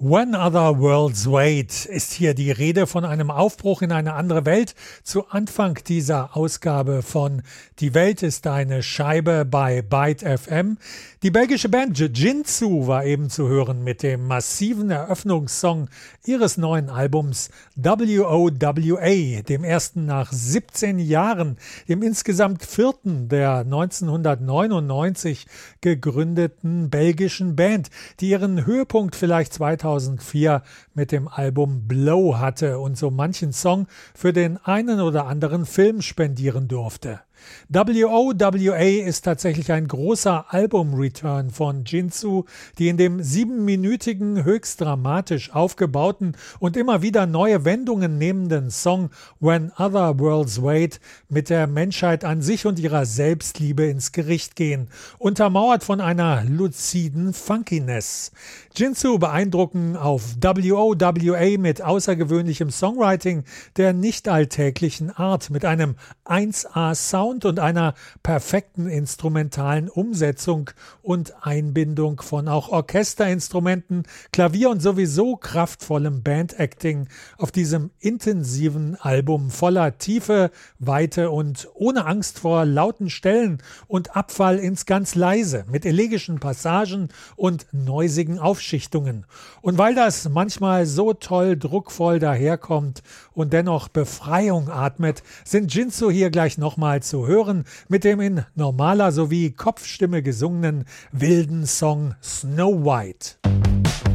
When Other Worlds Wait ist hier die Rede von einem Aufbruch in eine andere Welt zu Anfang dieser Ausgabe von Die Welt ist eine Scheibe bei Byte FM. Die belgische Band Jinsu war eben zu hören mit dem massiven Eröffnungssong ihres neuen Albums WOWA, dem ersten nach 17 Jahren, dem insgesamt vierten der 1999 gegründeten belgischen Band, die ihren Höhepunkt vielleicht 2004 mit dem Album Blow hatte und so manchen Song für den einen oder anderen Film spendieren durfte. WOWA ist tatsächlich ein großer Album-Return von Jinsu, die in dem 7-minütigen, höchst dramatisch aufgebauten und immer wieder neue Wendungen nehmenden Song When Other Worlds Wait mit der Menschheit an sich und ihrer Selbstliebe ins Gericht gehen, untermauert von einer luziden Funkiness. Jinsu beeindrucken auf WOWA mit außergewöhnlichem Songwriting der nicht alltäglichen Art, mit einem 1A-Sound und einer perfekten instrumentalen Umsetzung und Einbindung von auch Orchesterinstrumenten, Klavier und sowieso kraftvollem Bandacting auf diesem intensiven Album voller Tiefe, Weite und ohne Angst vor lauten Stellen und Abfall ins ganz Leise mit elegischen Passagen und neusigen Aufschichtungen. Und weil das manchmal so toll druckvoll daherkommt und dennoch Befreiung atmet, sind Jinsu hier gleich nochmal zu hören mit dem in normaler sowie Kopfstimme gesungenen wilden Song Snow White.